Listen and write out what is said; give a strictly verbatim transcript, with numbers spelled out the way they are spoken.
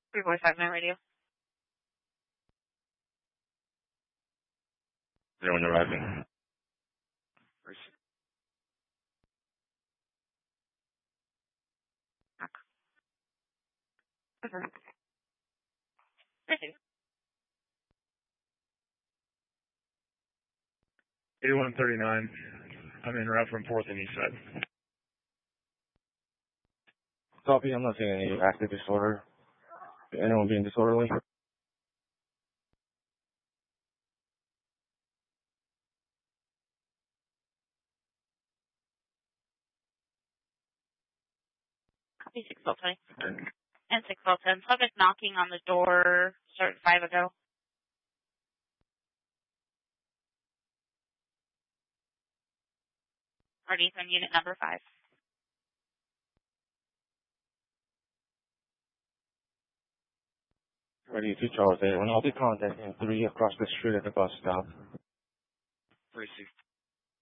three point five nine radio. Zero one arriving. Okay. Receive. eighty-one thirty-nine. I'm in route from fourth and east side. Copy, I'm not seeing any active disorder. Anyone being disorderly? Copy six twelve twenty. And six twelve ten. Subject knocking on the door started five ago. Already from unit number five. Ready to Charles eight one. I'll be contacting three across the street at the bus stop. Received.